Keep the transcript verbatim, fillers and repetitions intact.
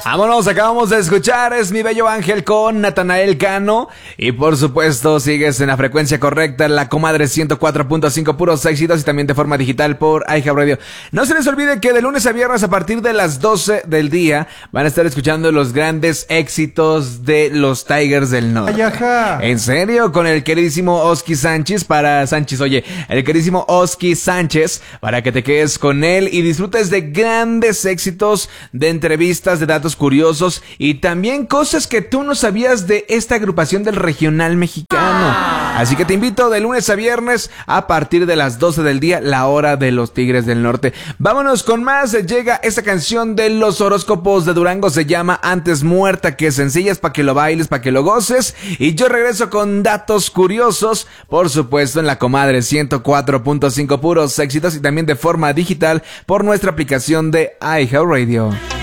Vámonos, acabamos de escuchar Es mi bello ángel con Natanael Cano. Y por supuesto, sigues en la frecuencia correcta, la comadre ciento cuatro punto cinco, puros éxitos, y también de forma digital por iHeartRadio. No se les olvide que de lunes a viernes a partir de las doce del día van a estar escuchando los grandes éxitos de los Tigers del Norte. En serio, con el queridísimo Oski Sánchez para Sánchez, oye, el queridísimo Oski Sánchez, para que te quedes con él y disfrutes de grandes éxitos, de entrevistas, de datos curiosos y también cosas que tú no sabías de esta agrupación del regional mexicano. Así que te invito de lunes a viernes a partir de las doce del día, la hora de los Tigres del Norte. Vámonos con más. Llega esta canción de los horóscopos de Durango, se llama Antes Muerta que Sencilla, es para que lo bailes, para que lo goces. Y yo regreso con datos curiosos, por supuesto en la comadre ciento cuatro punto cinco, puros éxitos, y también de forma digital por nuestra aplicación de iHeartRadio.